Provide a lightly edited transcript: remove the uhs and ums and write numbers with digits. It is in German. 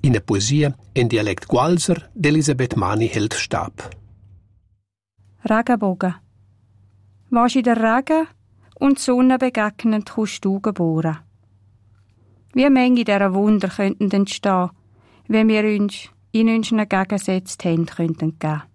In der Poesie in Dialekt Gualser d'Elisabeth Mani hält Stab. Regenbogen. Was in der Regen und die Sonne begegnend kommst du geboren. Wie Menge dieser Wunder könnten entstehen, wenn wir uns in unseren Gegensätzen die Hände geben könnten.